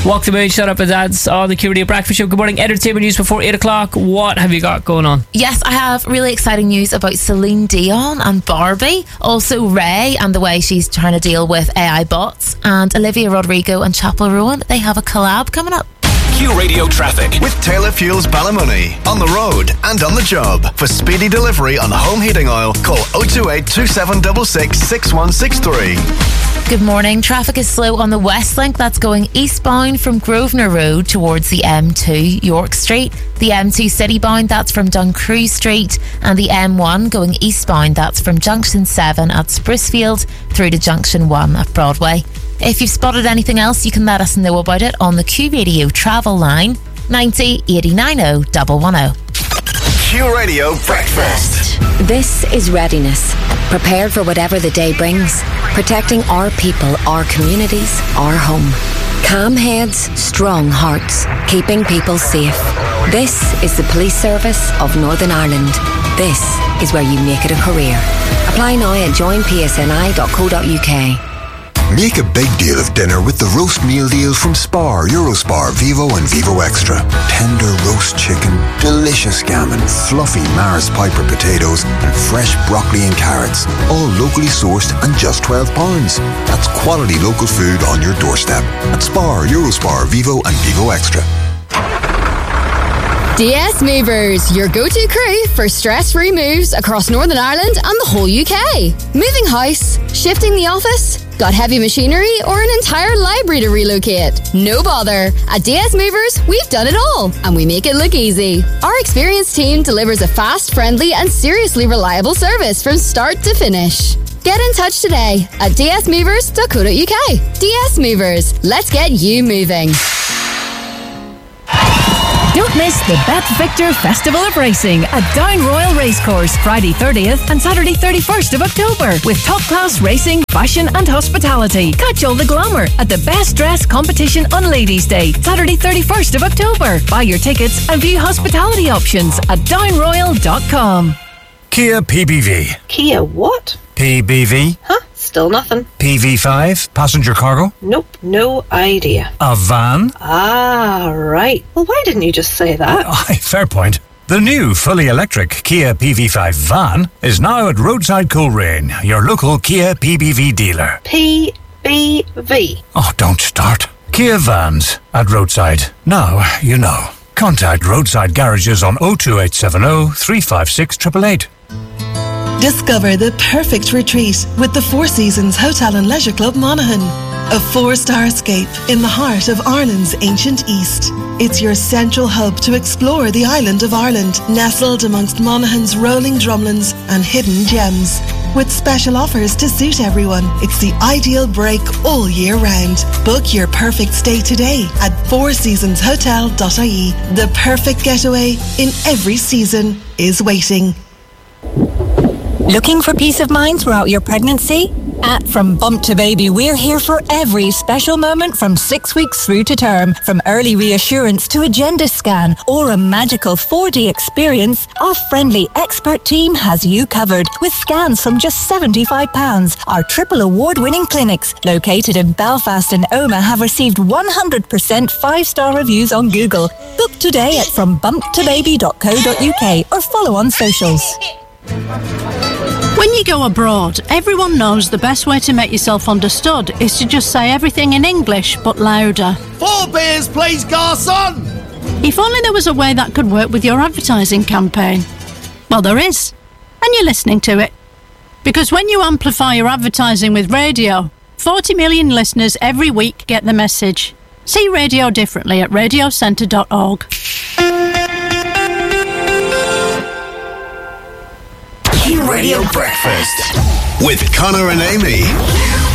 Walk the Moon, Shut Up and Dance on the Q Radio Breakfast Show. Good morning. Entertainment news before 8 o'clock. What have you got going on? Yes, I have really exciting news about Celine Dion and Barbie. Also Ray and the way she's trying to deal with AI bots. And Olivia Rodrigo and Chapel Rowan, they have a collab coming up. Q Radio Traffic with Taylor Fuels Ballymoney. On the road and on the job. For speedy delivery on home heating oil, call 028 2766 6163. Good morning. Traffic is slow on the West Link. That's going eastbound from Grosvenor Road towards the M2 York Street. The M2 citybound, that's from Duncrew Street. And the M1 going eastbound, that's from Junction 7 at Sprucefield through to Junction 1 at Broadway. If you've spotted anything else, you can let us know about it on the Q Radio travel line 90 89 110. Q Radio Breakfast. This is readiness. Prepared for whatever the day brings. Protecting our people, our communities, our home. Calm heads, strong hearts. Keeping people safe. This is the Police Service of Northern Ireland. This is where you make it a career. Apply now at joinpsni.co.uk. Make a big deal of dinner with the roast meal deal from Spar, Eurospar, Vivo and Vivo Extra. Tender roast chicken, delicious gammon, fluffy Mars Piper potatoes and fresh broccoli and carrots. All locally sourced and just £12. That's quality local food on your doorstep. At Spar, Eurospar, Vivo and Vivo Extra. DS Movers, your go-to crew for stress-free moves across Northern Ireland and the whole UK. Moving house, shifting the office, got heavy machinery or an entire library to relocate? No bother. At DS Movers, we've done it all and we make it look easy. Our experienced team delivers a fast, friendly and seriously reliable service from start to finish. Get in touch today at dsmovers.co.uk. DS Movers, let's get you moving. Don't miss the Bet Victor Festival of Racing at Down Royal Racecourse, Friday 30th and Saturday 31st of October, with top-class racing, fashion and hospitality. Catch all the glamour at the Best Dress Competition on Ladies' Day, Saturday 31st of October. Buy your tickets and view hospitality options at downroyal.com. Kia PBV. Kia what? PBV. Huh? Still nothing. PV5, passenger cargo? Nope, no idea. A van? Ah, right. Well, why didn't you just say that? Fair point. The new fully electric Kia PV5 van is now at Roadside Coleraine, your local Kia PBV dealer. PBV? Oh, don't start. Kia vans at Roadside. Now you know. Contact Roadside Garages on 02870 356 888. Discover the perfect retreat with the Four Seasons Hotel and Leisure Club Monaghan. A 4-star escape in the heart of Ireland's ancient East. It's your central hub to explore the island of Ireland, nestled amongst Monaghan's rolling drumlins and hidden gems. With special offers to suit everyone, it's the ideal break all year round. Book your perfect stay today at fourseasonshotel.ie. The perfect getaway in every season is waiting. Looking for peace of mind throughout your pregnancy? At From Bump to Baby, we're here for every special moment from 6 weeks through to term. From early reassurance to a gender scan or a magical 4D experience, our friendly expert team has you covered with scans from just £75. Our triple award-winning clinics, located in Belfast and Omagh, have received 100% 5-star reviews on Google. Book today at frombumptobaby.co.uk or follow on socials. When you go abroad, everyone knows the best way to make yourself understood is to just say everything in English, but louder. 4 beers, please, garçon! If only there was a way that could work with your advertising campaign. Well, there is. And you're listening to it. Because when you amplify your advertising with radio, 40 million listeners every week get the message. See radio differently at radiocentre.org. Q Radio Breakfast with Connor and Amy.